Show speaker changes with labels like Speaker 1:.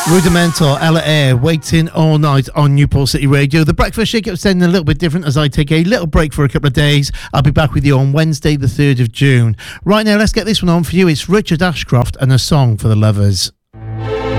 Speaker 1: Rudimental, Ella Eyre, Waiting All Night on Newport City Radio. The Breakfast Shake-Up sounding a little bit different as I take a little break for a couple of days. I'll be back with you on Wednesday the 3rd of June. Right now, let's get this one on for you. It's Richard Ashcroft and A Song for the Lovers.